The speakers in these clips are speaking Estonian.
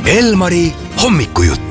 Elmari hommikujutt.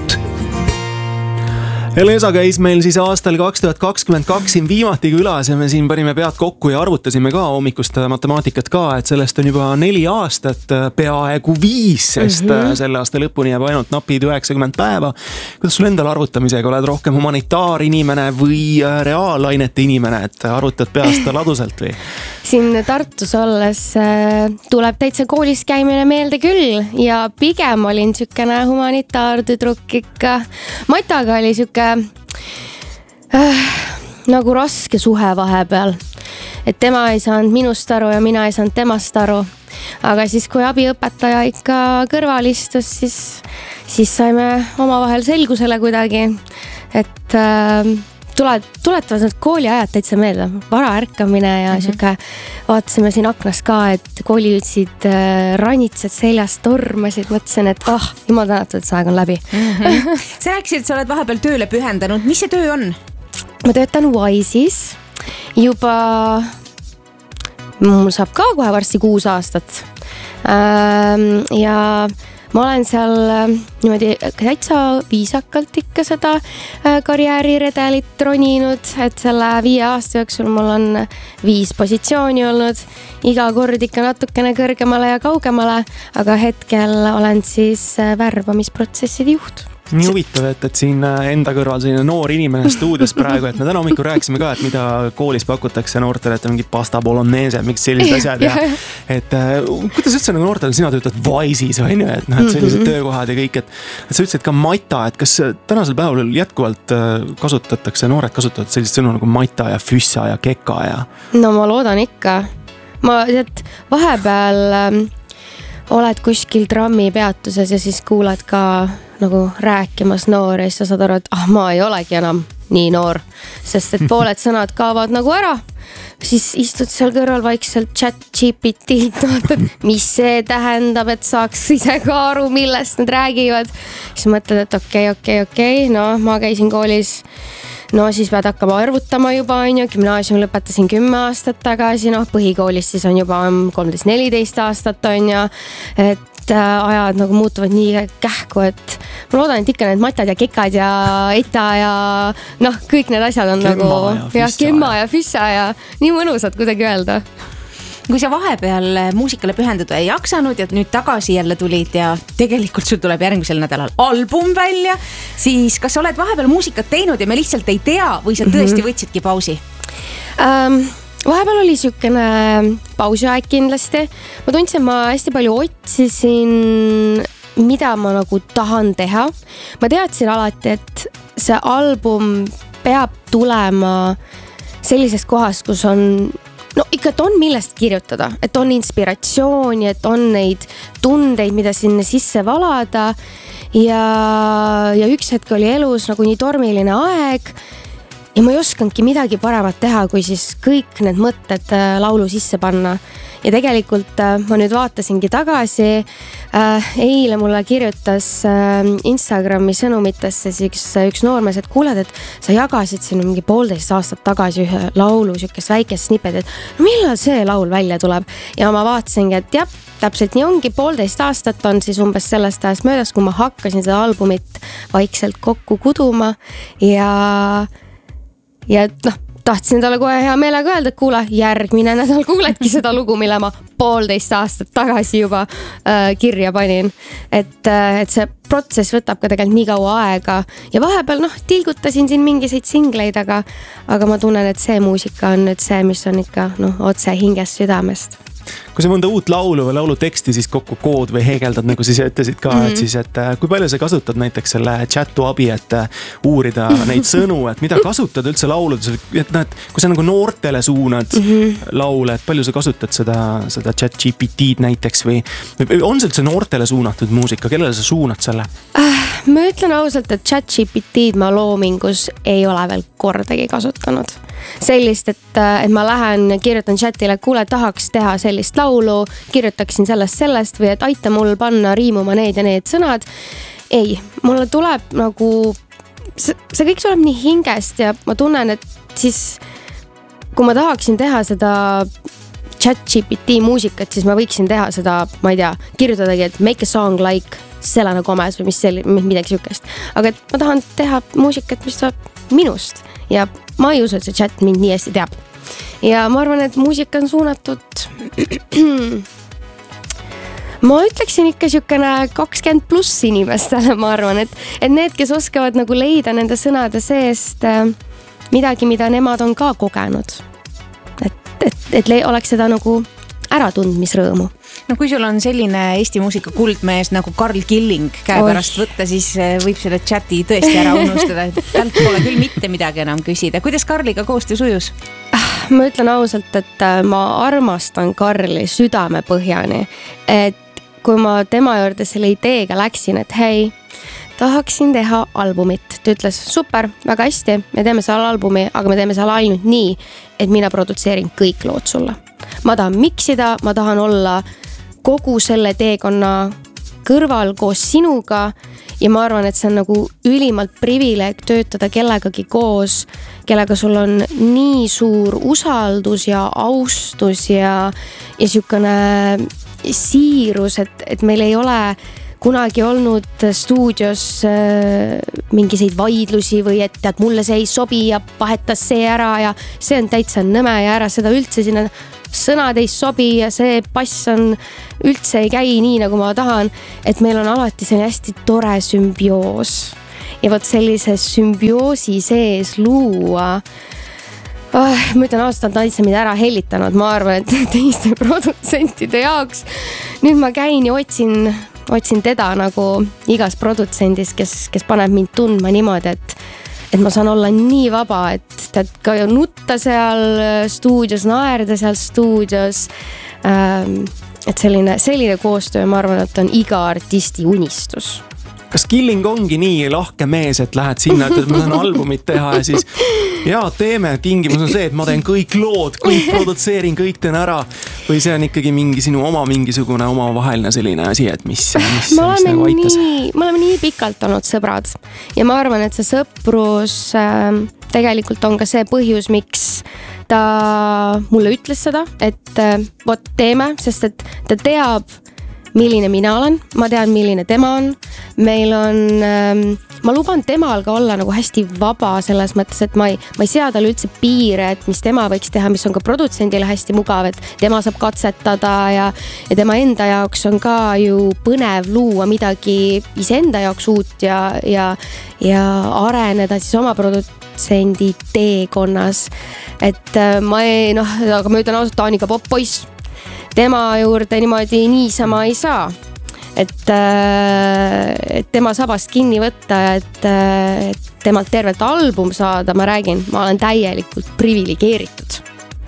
Elesa käis meil siis aastal 2022 siin viimati külas ja me siin panime pead kokku ja arvutasime ka hommikust matemaatikat ka, et sellest on juba 4 aastat, peaaegu 5, sest selle aasta lõpuni jääb ainult napid 90 päeva. Kuidas sul endal arvutamisega, oled rohkem humanitaarinimene või reaalainete inimene, et arvutad peast laduselt või? Siin Tartus olles tuleb täitsa koolis käimine meelde küll ja pigem olin sükene humanitaartüdruk ikka. Mataga oli süke nagu raske suhe vahepeal, et tema ei saanud minust aru ja mina ei saanud temast aru, aga siis kui abiõpetaja ikka kõrval istus, siis saime omavahel selgusele kuidagi, et tuletavad need kooliajad täitsa meelde, vara ärkamine ja süke, vaatasime siin aknas ka, et kooliütsid ranitsed seljas tormasid, mõtlesin, et jumal tänatud, et see aeg on läbi. Sa rääkisid, et sa oled vahepeal tööle pühendanud. Mis see töö on? Ma töötan Wise'is juba, mul saab ka kohe varsti 6 aastat. Ja ma olen seal niimoodi täitsa viisakalt ikka seda karjääriredelit roninud, et selle 5 aasta jooksul mul on 5 positsiooni olnud, iga kord ikka natukene kõrgemale ja kaugemale, aga hetkel olen siis värbamisprotsesside juht. Nii huvitav, et siin enda kõrval selline noor inimene stuudios praegu, et me täna hommikul rääkisime ka, et mida koolis pakutakse noortele, et mingid pasta bolognese, miks sellised asjad ja et kuidas üldse nagu noortele, sina töötad Wise'is on ju, et sellised töökohad ja kõik, et sa ütlesid ka Mata, et kas tänasel päeval jätkuvalt kasutatakse, noored kasutavad sellist sõnu nagu Mata ja Füssa ja Keka ja? No ma loodan ikka. Vahepeal oled kuskil trammi peatuses ja siis kuulad ka nagu rääkimas noor ja siis sa saad aru, et ma ei olegi enam nii noor, sest et pooled sõnad kaovad nagu ära. Siis istud seal kõrval vaikselt ChatGPT-d, vaatad, mis see tähendab, et saaks ise ka aru, millest nad räägivad. Siis mõtled, et okei, no ma käisin koolis, no siis pead hakkama arvutama juba, gümnaasium lõpetasin 10 aastat tagasi, põhikoolis siis on juba 13-14 aastat on ja, et ajad nagu muutuvad nii kähku, et ma loodan, et ikka need matad ja kekad ja eta ja kõik need asjad on Kemma ja Füssa ja nii mõnusad kuidagi öelda. Kui sa vahepeal muusikale pühenduda ei jaksanud ja nüüd tagasi jälle tulid ja tegelikult sul tuleb järgmisel nädalal album välja, siis kas sa oled vahepeal muusikat teinud ja me lihtsalt ei tea või sa tõesti võtsidki pausi? Vahepeal oli sükene pausiaeg kindlasti. Ma tundsin, ma hästi palju otsisin, mida ma nagu tahan teha. Ma teadsin alati, et see album peab tulema sellisest kohast, kus on ikka, et on millest kirjutada, et on inspiratsiooni, et on neid tundeid, mida sinna sisse valada ja üks hetk oli elus nagu nii tormiline aeg ja ma ei oskandki midagi paremat teha, kui siis kõik need mõtted laulu sisse panna. Ja tegelikult ma nüüd vaatasingi tagasi, eile mulle kirjutas Instagrami sõnumitesse üks noormees, et kuuled, et sa jagasid siin mingi 1,5 aastat tagasi ühe laulu, sükest väikest snippet, et millal see laul välja tuleb. Ja ma vaatasingi, et jah, täpselt nii ongi, 1,5 aastat on siis umbes sellest ajast möödas, kui ma hakkasin seda albumit vaikselt kokku kuduma ja tahtsin talle kohe hea meelega öelda, et kuule, järgmine nädal kuuledki seda lugu, mille ma 1,5 aastat tagasi juba kirja panin. Et see protsess võtab ka tegelikult nii kaua aega ja vahepeal tilgutasin siin mingiseid singleid, aga ma tunnen, et see muusika on nüüd see, mis on ikka otse hingest südamest. Kui sa mõnda uut laulu või laulu teksti siis kokku kood või heegeldad, nagu siis ütlesid ka, et siis, et kui palju sa kasutad näiteks selle chatu abi, et uurida neid sõnu, et mida kasutad üldse lauludes, et kui sa nagu noortele suunad laule, et palju sa kasutad seda chat GPT-d näiteks või on see üldse noortele suunatud muusika, kellele sa suunad selle? Ma ütlen ausalt, et chat GPT-d ma loomingus ei ole veel kordagi kasutanud. Sellist, et ma lähen, kirjutan chatile, et kuule, tahaks teha sellist laulu, kirjutaksin sellest või et aita mul panna riimuma need ja need sõnad. Ei, mulle tuleb nagu, see kõik tuleb nii hingest ja ma tunnen, et siis kui ma tahaksin teha seda ChatGPT muusikat, siis ma võiksin teha seda, ma ei tea, kirjutadagi, et make a song like Selena Gomez või midagi sihukest. Aga et ma tahan teha muusikat, mis tuleb minust ja ma ei usu, et see chat mind nii hästi teab. Ja ma arvan, et muusika on suunatud ma ütleksin ikka sihukene 20+ inimestele, ma arvan, et need, kes oskavad nagu leida nende sõnade seest midagi, mida nemad on ka kogenud. Et oleks seda nagu äratundmisrõõmu. No kui sul on selline Eesti muusika kuldmees nagu Karl Killing käepärast võtta, siis võib selle chati tõesti ära unustada. Talt pole küll mitte midagi enam küsida. Kuidas Karliga koostöös ujus? Ma ütlen ausalt, et ma armastan Karli südame põhjani. Et kui ma tema juurde selle ideega läksin, et hei, tahaksin teha albumit. Ta ütles, super, väga hästi, me teeme seal albumi, aga me teeme seal ainult nii, et mina produtseerin kõik lood sulle. Ma tahan miksida, ma tahan olla kogu selle teekonna kõrval koos sinuga ja ma arvan, et see on nagu ülimalt privileeg töötada kellegagi koos, kellega sul on nii suur usaldus ja austus ja sihukene siirus, et meil ei ole kunagi olnud stuudios mingiseid vaidlusi või et tead, mulle see ei sobi ja vahetas see ära ja see on täitsa nõme ja ära seda üldse sinna sõnad ei sobi ja see bass on üldse ei käi nii, nagu ma tahan, et meil on alati selline hästi tore sümbioos ja vot sellise sümbioosi sees luua. Ma ütlen ausalt, on täitsa mind ära hellitanud, ma arvan, et teiste produtsentide jaoks. Nüüd ma käin ja otsin teda nagu igas produtsendis, kes paneb mind tundma niimoodi, et ma saan olla nii vaba, et tead ka nutta seal stuudios, naerda seal stuudios. Et selline koostöö, ma arvan, et on iga artisti unistus. Kas Killing ongi nii lahke mees, et lähed sinna, et ma tahan albumit teha ja siis teeme, tingimus on see, et ma teen kõik lood, kõik produtseerin, kõik teen ära või see on ikkagi mingi sinu oma mingisugune omavaheline selline asi, et mis nagu aitas? Me oleme nii pikalt olnud sõbrad ja ma arvan, et see sõprus tegelikult on ka see põhjus, miks ta mulle ütles seda, et vot teeme, sest et ta teab, milline mina olen, ma tean, milline tema on. Meil on, ma luban temal ka olla nagu hästi vaba selles mõttes, et ma ei sea talle üldse piire, et mis tema võiks teha, mis on ka produtsendile hästi mugav, et tema saab katsetada ja tema enda jaoks on ka ju põnev luua midagi iseenda jaoks uut ja areneda siis oma produtsendi teekonnas. Et aga ma ütlen ausalt, ta on ikka pop-poiss. Tema juurde niimoodi niisama ei saa, et tema sabast kinni võtta, et temalt tervelt album saada, ma räägin, ma olen täielikult privilegeeritud.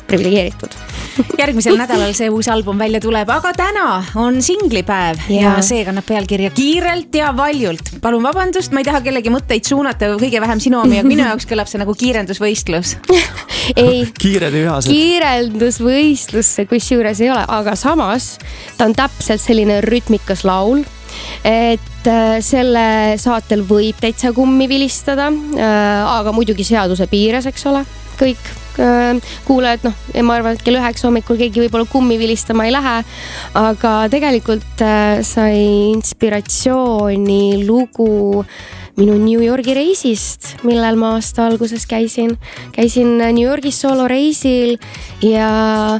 Järgmisel nädalal see uus album välja tuleb, aga täna on singlipäev ja see kannab pealkirja Kiirelt ja valjult. Palun vabandust, ma ei taha kellegi mõtteid suunata, kõige vähem sinu omi, aga minu jaoks kõlab see nagu kiirendusvõistlus. Ei, Kiired ja vihased. Kiirendusvõistlus see kusjuures ei ole, aga samas ta on täpselt selline rütmikas laul, et selle saatel võib täitsa kummi vilistada, aga muidugi seaduse piires, eks ole, kõik kuulajad, ma arvan, et kell 9 hommikul keegi võib-olla kummi vilistama ei lähe, aga tegelikult sai inspiratsiooni lugu minu New Yorgi reisist, millel ma aasta alguses käisin New Yorgis sooloreisil ja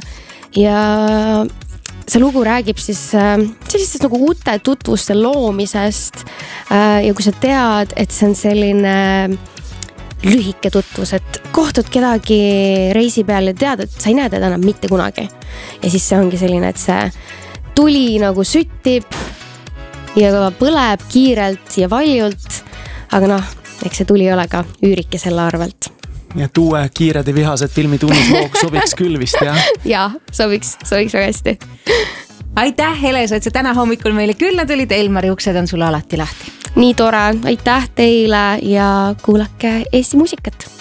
see lugu räägib siis sellistest nagu uute tutvuste loomisest ja kui sa tead, et see on selline lühike tutvus, et kohtud kedagi reisi peal ja tead, et sa ei näe teda enam mitte kunagi. Ja siis see ongi selline, et see tuli nagu süttib ja põleb kiirelt ja valjult, aga eks see tuli ei ole ka üürike selle arvelt. Ja uue Kiired ja vihased filmitunnis loog sobiks küll vist, jah? Jaa, sobiks väga hästi. Aitäh, Heleso, et sa täna hommikul meile külla tulid. Elmari uksed on sulle alati lahti. Nii tore, aitäh teile ja kuulake Eesti muusikat.